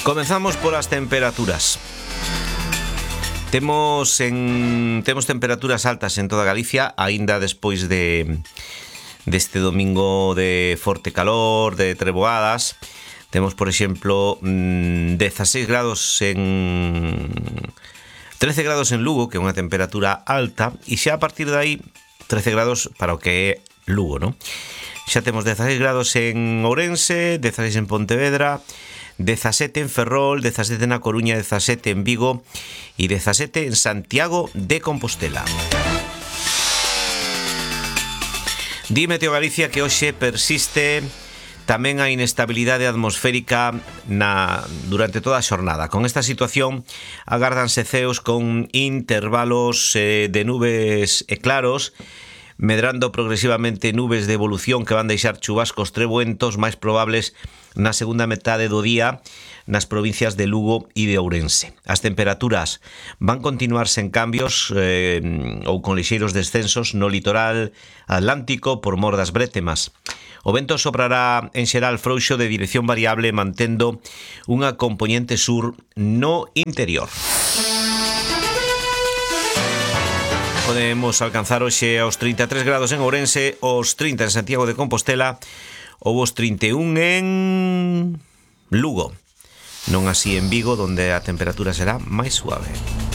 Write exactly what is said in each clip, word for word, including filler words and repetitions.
Comenzamos polas temperaturas. Temos en temos temperaturas altas en toda Galicia, aínda despois de deste domingo de forte calor, de treboadas. Temos, por exemplo, dezasseis grados en trece grados en Lugo, que é unha temperatura alta, e xa a partir de aí trece grados para o que é Lugo, non? Xa temos dezasseis grados en Ourense, dezasseis en Pontevedra, dezasete en Ferrol, dezasete na Coruña, dezasete en Vigo e dezasete en Santiago de Compostela. Di Meteo Galicia que hoxe persiste tamén a inestabilidade atmosférica na, durante toda a xornada. Con esta situación agárdanse ceos con intervalos eh, de nubes e claros, medrando progresivamente nubes de evolución que van deixar chubascos trebuentos máis probables na segunda metade do día nas provincias de Lugo e de Ourense. As temperaturas van continuar sen cambios eh, ou con lixeiros descensos no litoral atlántico por mor das brétemas. O vento soprará en xeral frouxo de dirección variable mantendo unha compoñente sur no interior. Podemos alcanzar hoxe aos trinta e tres grados en Ourense, os trinta en Santiago de Compostela ou os trinta e un en Lugo. Non así en Vigo, donde a temperatura será máis suave.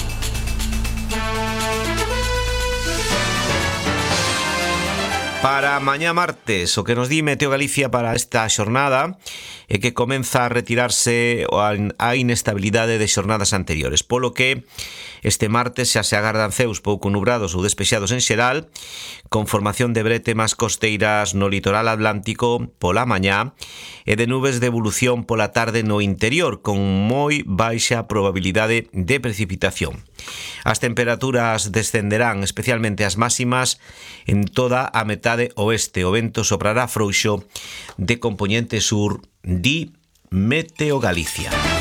Para mañá martes, o que nos di Meteo Galicia para esta xornada é que comeza a retirarse a inestabilidade de xornadas anteriores, polo que este martes xa se agardan ceus pouco nubrados ou despexados en xeral, con formación de brétemas costeiras no litoral atlántico pola mañá e de nubes de evolución pola tarde no interior, con moi baixa probabilidade de precipitación. As temperaturas descenderán, especialmente as máximas, en toda a metade oeste. O vento soprará frouxo de compoñente sur, di Meteo Galicia.